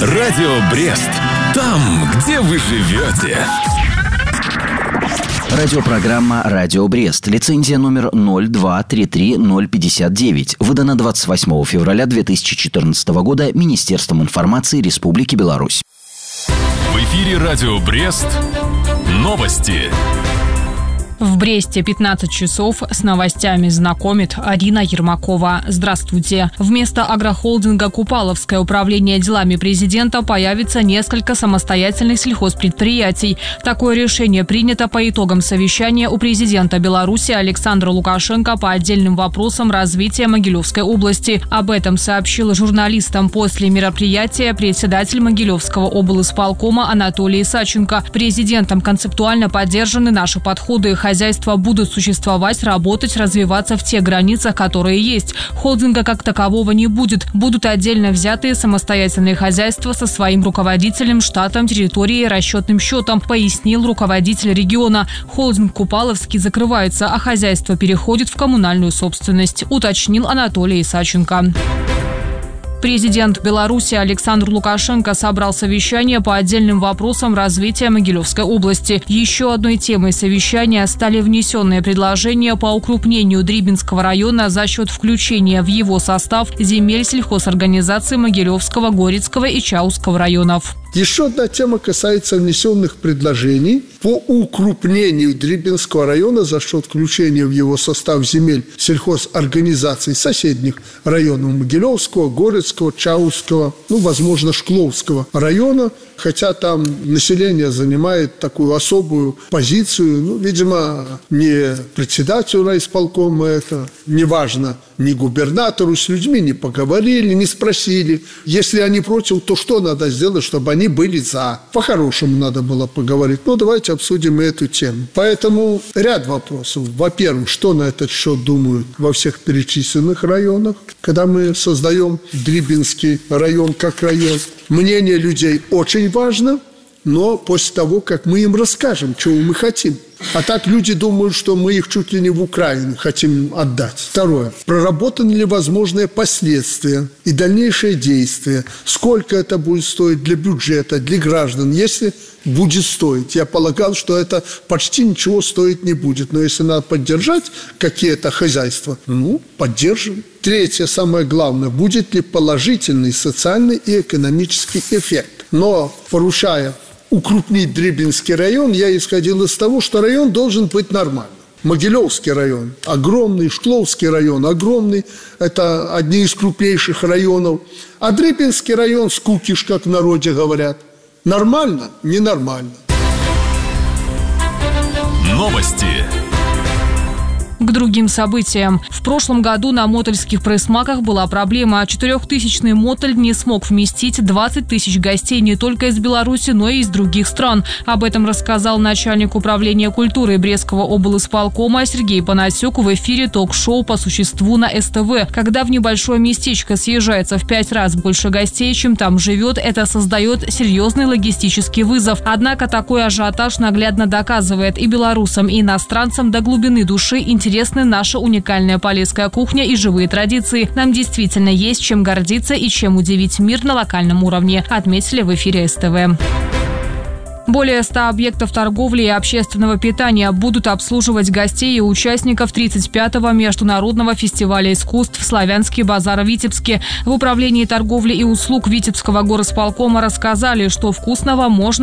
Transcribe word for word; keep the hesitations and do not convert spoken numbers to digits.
Радио Брест. Там, где вы живете. Радиопрограмма «Радио Брест». Лицензия номер ноль два три три ноль пятьдесят девять. Выдана двадцать восьмого февраля две тысячи четырнадцатого года Министерством информации Республики Беларусь. В эфире «Радио Брест». Новости. В Бресте пятнадцать часов с новостями знакомит Арина Ермакова. Здравствуйте. Вместо агрохолдинга «Купаловское управление делами президента» появится несколько самостоятельных сельхозпредприятий. Такое решение принято по итогам совещания у президента Беларуси Александра Лукашенко по отдельным вопросам развития Могилевской области. Об этом сообщил журналистам после мероприятия председатель Могилевского облисполкома Анатолий Исаченко. Президентом концептуально поддержаны наши подходы. Хозяйства будут существовать, работать, развиваться в тех границах, которые есть. Холдинга как такового не будет. Будут отдельно взятые самостоятельные хозяйства со своим руководителем, штатом, территорией, расчетным счетом, пояснил руководитель региона. Холдинг «Купаловский» закрывается, а хозяйство переходит в коммунальную собственность, уточнил Анатолий Исаченко. Президент Беларуси Александр Лукашенко собрал совещание по отдельным вопросам развития Могилевской области. Еще одной темой совещания стали внесенные предложения по укрупнению Дрибинского района за счет включения в его состав земель сельхозорганизаций Могилевского, Горецкого и Чауского районов. Еще одна тема касается внесенных предложений по укрупнению Дрибинского района за счет включения в его состав земель сельхозорганизаций соседних районов Могилевского, Горецкого, Чауского, ну, возможно, Шкловского района, хотя там население занимает такую особую позицию. Ну, видимо, не председателю райисполкома это, не важно, ни губернатору, с людьми не поговорили, не спросили. Если они против, то что надо сделать, чтобы они были за? По-хорошему надо было поговорить. Ну, давайте обсудим эту тему. Поэтому ряд вопросов. Во-первых, что на этот счет думают во всех перечисленных районах, когда мы создаем Дрибинский район как район. Мнение людей очень важно, но после того, как мы им расскажем, чего мы хотим. А так люди думают, что мы их чуть ли не в Украину хотим отдать. Второе. Проработаны ли возможные последствия и дальнейшие действия? Сколько это будет стоить для бюджета, для граждан, если будет стоить? Я полагал, что это почти ничего стоить не будет. Но если надо поддержать какие-то хозяйства, ну, поддержим. Третье, самое главное, будет ли положительный социальный и экономический эффект. Но, поручая укрупнить Дрибинский район, я исходил из того, что район должен быть нормальным. Могилевский район огромный, Шкловский район огромный, это одни из крупнейших районов. А Дрибинский район скукиш, как в народе говорят. Нормально? Ненормально. Новости. К другим событиям. В прошлом году на мотольских пресс-маках была проблема. Четырехтысячный мотоль не смог вместить двадцать тысяч гостей не только из Беларуси, но и из других стран. Об этом рассказал начальник управления культуры Брестского облисполкома Сергей Панасюк в эфире ток-шоу «По существу» на эс тэ вэ. Когда в небольшое местечко съезжается в пять раз больше гостей, чем там живет, это создает серьезный логистический вызов. Однако такой ажиотаж наглядно доказывает и белорусам, и иностранцам до глубины души интересно Интересна наша уникальная полесская кухня и живые традиции. Нам действительно есть чем гордиться и чем удивить мир на локальном уровне, отметили в эфире эс тэ вэ. Более ста объектов торговли и общественного питания будут обслуживать гостей и участников тридцать пятого международного фестиваля искусств «Славянский базар» в Витебске. В управлении торговли и услуг Витебского горосполкома рассказали, что вкусного можно